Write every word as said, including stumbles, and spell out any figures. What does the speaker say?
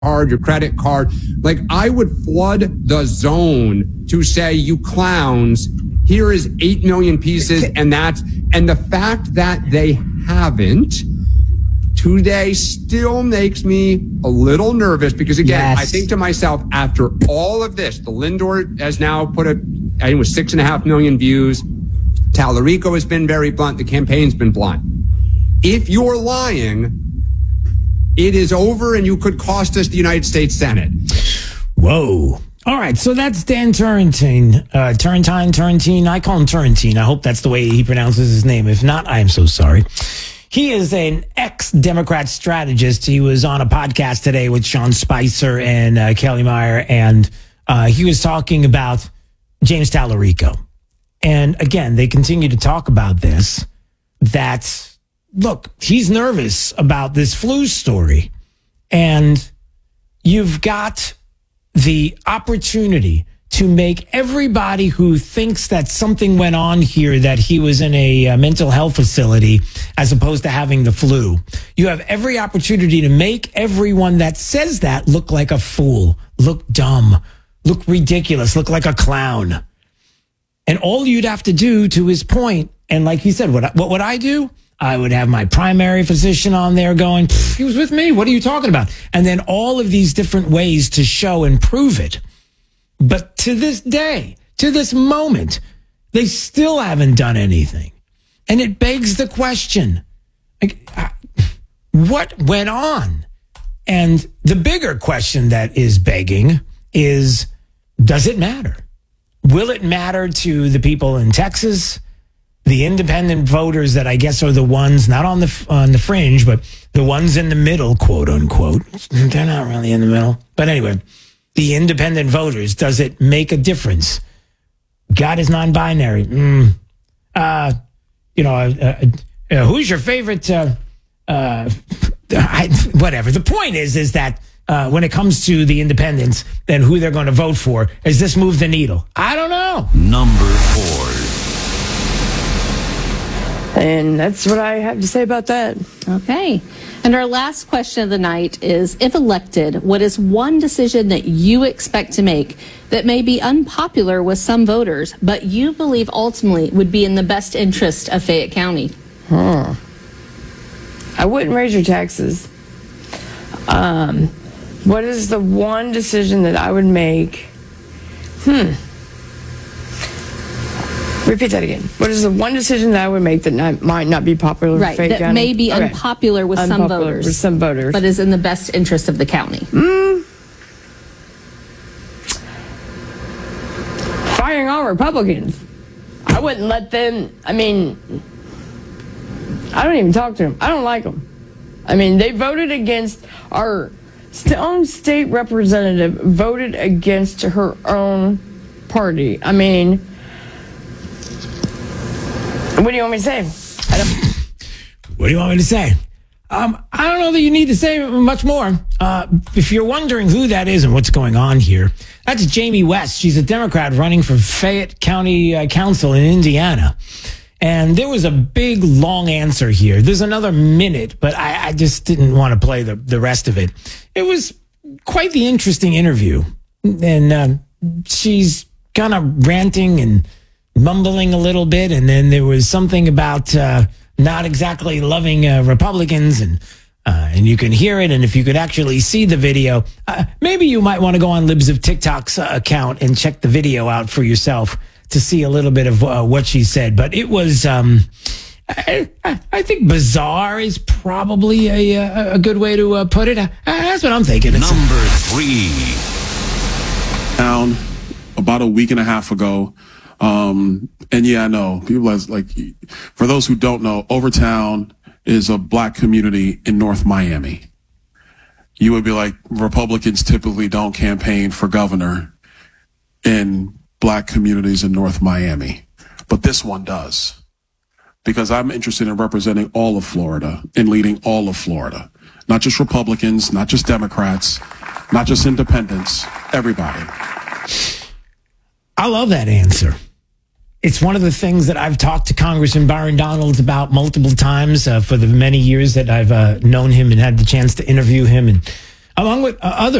card, your credit card. Like, I would flood the zone to say, you clowns, here is eight million pieces, and that's, and the fact that they haven't today still makes me a little nervous because, again, yes. I think to myself, after all of this, the Lindor has now put a, I think it was six and a half million views. Tallarico has been very blunt. The campaign's been blunt. If you're lying, it is over and you could cost us the United States Senate. Whoa. All right, so that's Dan Turrentine. Uh, Turrentine, Turrentine. I call him Turrentine. I hope that's the way he pronounces his name. If not, I am so sorry. He is an ex-Democrat strategist. He was on a podcast today with Sean Spicer and uh, Kelly Meyer, and uh, he was talking about James Tallarico. And again, they continue to talk about this, that, look, he's nervous about this flu story. And you've got the opportunity to make everybody who thinks that something went on here, that he was in a uh, mental health facility as opposed to having the flu. You have every opportunity to make everyone that says that look like a fool, look dumb, look ridiculous, look like a clown. And all you'd have to do, to his point, and like he said, what, what would I do? I would have my primary physician on there going, he was with me. What are you talking about? And then all of these different ways to show and prove it. But to this day, to this moment, they still haven't done anything. And it begs the question, like, what went on? And the bigger question that is begging is, does it matter? Will it matter to the people in Texas, the independent voters that I guess are the ones not on the on the fringe, but the ones in the middle, quote unquote? They're not really in the middle. But anyway, the independent voters, does it make a difference? God is non-binary. Mm. Uh, you know, uh, uh, who's your favorite? Uh, uh, I, whatever. The point is, is that uh, when it comes to the independents and who they're going to vote for, does this move the needle? I don't know. Number four. And that's what I have to say about that. Okay. And our last question of the night is, if elected, what is one decision that you expect to make that may be unpopular with some voters, but you believe ultimately would be in the best interest of Fayette County? Huh. I wouldn't raise your taxes. Um, what is the one decision that I would make? Hmm. Repeat that again. What is the one decision that I would make that not, might not be popular right, with Fayette that County? may be okay. unpopular with unpopular some voters. With some voters. But is in the best interest of the county. Mm. Firing all Republicans. I wouldn't let them, I mean, I don't even talk to them. I don't like them. I mean, they voted against our own state representative, voted against her own party. I mean, what do you want me to say? I don't... What do you want me to say? Um, I don't know that you need to say much more. Uh, if you're wondering who that is and what's going on here, that's Jamie West. She's a Democrat running for Fayette County uh, Council in Indiana. And there was a big, long answer here. There's another minute, but I, I just didn't want to play the, the rest of it. It was quite the interesting interview. And uh, she's kind of ranting and mumbling a little bit, and then there was something about uh, not exactly loving uh, Republicans, and uh, and you can hear it, and if you could actually see the video, uh, maybe you might want to go on Libs of TikTok's uh, account and check the video out for yourself to see a little bit of uh, what she said. But it was, um, I, I think bizarre is probably a, a good way to uh, put it. Uh, that's what I'm thinking. It's Number three. Down about a week and a half ago. Um, and yeah, I know people as like, for those who don't know, Overtown is a black community in North Miami. You would be like, Republicans typically don't campaign for governor in black communities in North Miami, but this one does, because I'm interested in representing all of Florida and leading all of Florida, not just Republicans, not just Democrats, not just independents, everybody. I love that answer. It's one of the things that I've talked to Congressman Byron Donalds about multiple times uh, for the many years that I've uh, known him and had the chance to interview him. And along with uh, other